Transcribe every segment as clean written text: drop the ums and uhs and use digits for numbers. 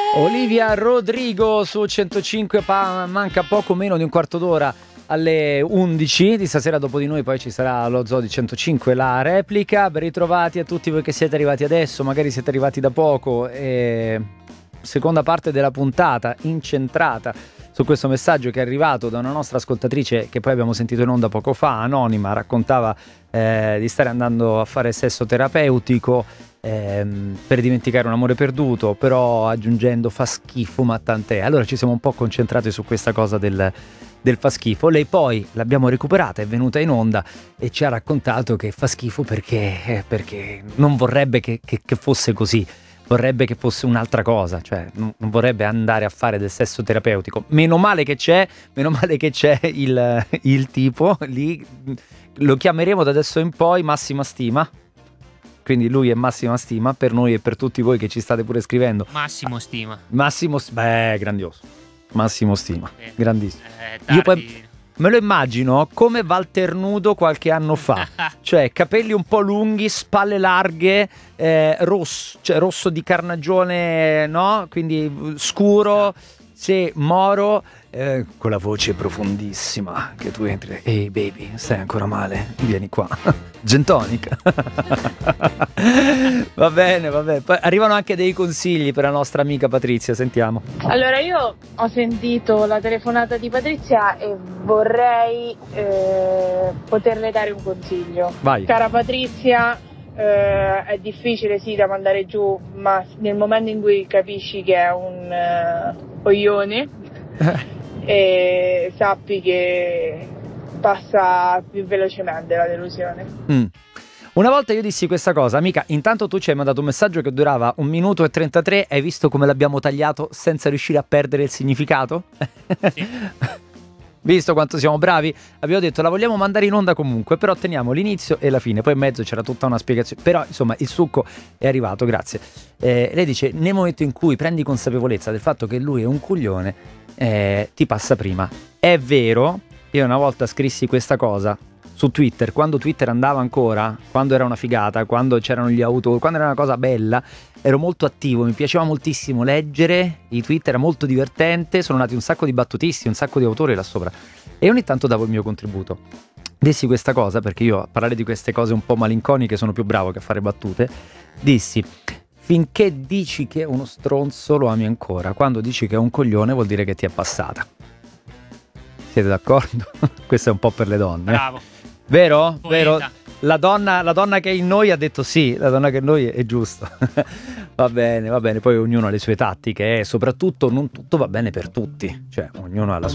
Olivia Rodrigo su 105, manca poco meno di un quarto d'ora alle 11 di stasera. Dopo di noi poi ci sarà lo Zoo di 105, la replica. Ben ritrovati a tutti voi che siete arrivati adesso, magari siete arrivati da poco. Seconda parte della puntata incentrata su questo messaggio che è arrivato da una nostra ascoltatrice che poi abbiamo sentito in onda poco fa, anonima, raccontava di stare andando a fare sesso terapeutico per dimenticare un amore perduto, però aggiungendo fa schifo ma tant'è. Allora ci siamo un po' concentrati su questa cosa del fa schifo. Lei poi l'abbiamo recuperata, è venuta in onda e ci ha raccontato che fa schifo perché non vorrebbe che fosse così, vorrebbe che fosse un'altra cosa, cioè non vorrebbe andare a fare del sesso terapeutico. Meno male che c'è il tipo lì, lo chiameremo da adesso in poi Massima Stima. Quindi lui è Massima Stima per noi e per tutti voi che ci state pure scrivendo. Massimo Stima. Grandioso. Massimo Stima, grandissimo. Tardi. Io poi me lo immagino come Walter Nudo qualche anno fa, cioè capelli un po' lunghi, spalle larghe, rosso di carnagione, no? Quindi scuro, sì, moro, con la voce profondissima che tu entri. Ehi baby, stai ancora male? Vieni qua. Gin tonic. Va bene. Poi arrivano anche dei consigli per la nostra amica Patrizia, sentiamo. Allora, io ho sentito la telefonata di Patrizia e vorrei poterle dare un consiglio. Vai. Cara Patrizia, è difficile sì da mandare giù, ma nel momento in cui capisci che è un coglione, e sappi che passa più velocemente la delusione. Una volta io dissi questa cosa, amica, intanto tu ci hai mandato un messaggio che durava 1 minuto e 33, hai visto come l'abbiamo tagliato senza riuscire a perdere il significato? Sì. Visto quanto siamo bravi? Abbiamo detto la vogliamo mandare in onda comunque, però teniamo l'inizio e la fine, poi in mezzo c'era tutta una spiegazione, però insomma il succo è arrivato, grazie. Lei dice, nel momento in cui prendi consapevolezza del fatto che lui è un coglione, ti passa prima. È vero, io una volta scrissi questa cosa su Twitter, quando Twitter andava ancora, quando era una figata, quando c'erano gli autori, quando era una cosa bella, ero molto attivo, mi piaceva moltissimo leggere i tweet, era molto divertente, sono nati un sacco di battutisti, un sacco di autori là sopra e ogni tanto davo il mio contributo. Dissi questa cosa, perché io a parlare di queste cose un po' malinconiche sono più bravo che a fare battute, dissi: finché dici che è uno stronzo lo ami ancora, quando dici che è un coglione vuol dire che ti è passata. Siete d'accordo? Questo è un po' per le donne. Bravo. Vero? Poeta. Vero? La donna che è in noi ha detto sì, la donna che è in noi è giusto. Va bene, poi ognuno ha le sue tattiche e soprattutto non tutto va bene per tutti, cioè ognuno ha la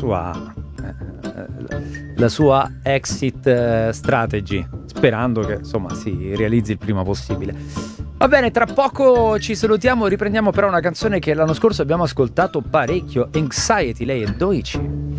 sua exit strategy, sperando che insomma si realizzi il prima possibile. Va bene, tra poco ci salutiamo, riprendiamo però una canzone che l'anno scorso abbiamo ascoltato parecchio, Anxiety, lei è Doici.